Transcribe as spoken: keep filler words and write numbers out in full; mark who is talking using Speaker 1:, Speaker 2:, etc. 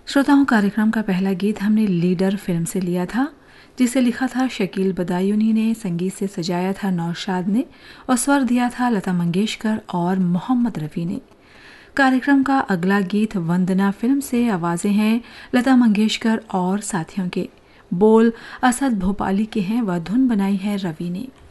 Speaker 1: श्रोताओं, कार्यक्रम का पहला गीत हमने लीडर फिल्म से लिया था, जिसे लिखा था शकील बदायूनी ने, संगीत से सजाया था नौशाद ने और स्वर दिया था लता मंगेशकर और मोहम्मद रफ़ी ने। कार्यक्रम का अगला गीत वंदना फिल्म से, आवाजें हैं लता मंगेशकर और साथियों के, बोल असद भोपाली के हैं व धुन बनाई है रवि ने।